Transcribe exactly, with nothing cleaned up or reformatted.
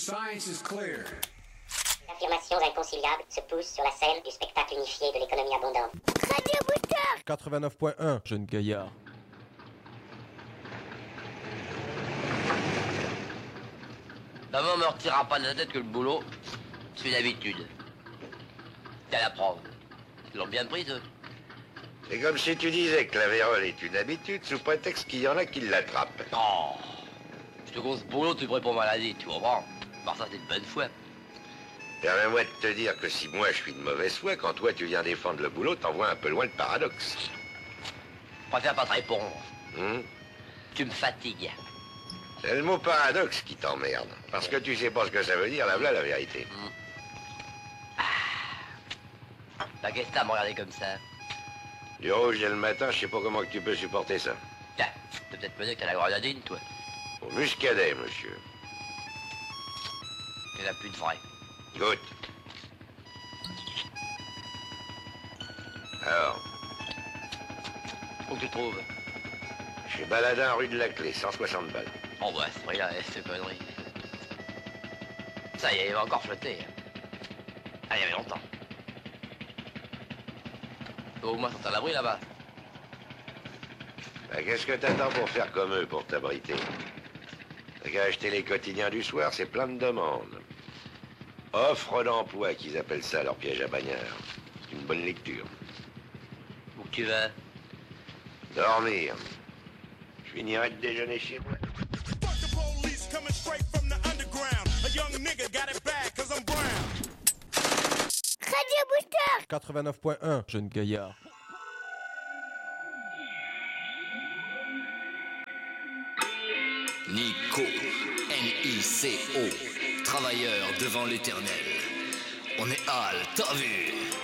science is clear. Affirmations inconciliables se poussent sur la scène du spectacle unifié de l'économie abondante. Radio Booster quatre-vingt-neuf point un. Jeune gaillard. Maman me retirera pas de la tête que le boulot, c'est une habitude. T'as la preuve. Ils l'ont bien prise, eux. C'est comme si tu disais que la vérole est une habitude sous prétexte qu'il y en a qui l'attrapent. Oh, je te cause boulot, tu pourrais pour maladie, tu comprends? Par ça, t'es de bonne foi. Permets-moi de te dire que si moi je suis de mauvaise foi, quand toi tu viens défendre le boulot, t'envoies un peu loin le paradoxe. Je préfère pas te répondre. Hum Tu me fatigues. C'est le mot paradoxe qui t'emmerde. Parce que tu sais pas ce que ça veut dire, là, voilà la vérité. Hum. Ah. Bah, qu'est-ce que t'as à me regarder comme ça? Du rouge dès le matin, je sais pas comment que tu peux supporter ça. Tiens, t'as peut-être me dire que t'as la grenadine, toi. Au muscadet, monsieur. Il n'y en a plus de vrai. Goûte. Alors, Où que tu trouves? chez Baladin, rue de la Clé, cent soixante balles. Oh, bah, c'est vrai, là, cette connerie. Ça y est, il va encore flotter. Ah, il y avait longtemps. Au moins, sont à l'abri, là-bas. Bah, qu'est-ce que t'attends pour faire comme eux, pour t'abriter? T'as qu'à acheter les quotidiens du soir, c'est plein de demandes. Offre d'emploi, qu'ils appellent ça, leur piège à bagnard. C'est une bonne lecture. Où que tu vas? Dormir. Je finirai de déjeuner chez moi. Radio Booster quatre-vingt-neuf point un. Jeune gaillard. Nico, N I C O, travailleur devant l'éternel. On est Al, t'as vu?